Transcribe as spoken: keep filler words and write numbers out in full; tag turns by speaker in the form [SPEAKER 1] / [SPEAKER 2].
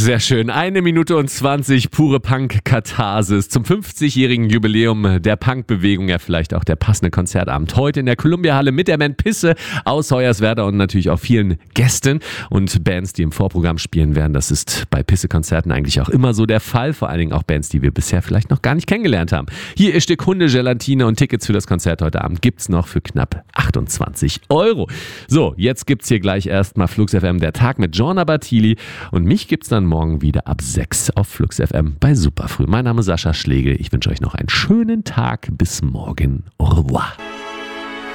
[SPEAKER 1] Sehr schön. Eine Minute und zwanzig pure Punk-Katharsis zum fünfzigjährigen Jubiläum der Punk-Bewegung. Ja, vielleicht auch der passende Konzertabend heute in der Columbia-Halle mit der Band Pisse aus Hoyerswerda und natürlich auch vielen Gästen und Bands, die im Vorprogramm spielen werden. Das ist bei Pisse-Konzerten eigentlich auch immer so der Fall. Vor allen Dingen auch Bands, die wir bisher vielleicht noch gar nicht kennengelernt haben. Hier ist Stück Hundegelatine und Tickets für das Konzert heute Abend gibt's noch für knapp achtundzwanzig Euro. So, jetzt gibt's hier gleich erstmal Flux F M, der Tag mit Jorna Battili und mich gibt's dann morgen wieder ab sechs auf Flux F M bei Superfrüh. Mein Name ist Sascha Schlegel. Ich wünsche euch noch einen schönen Tag. Bis morgen. Au revoir.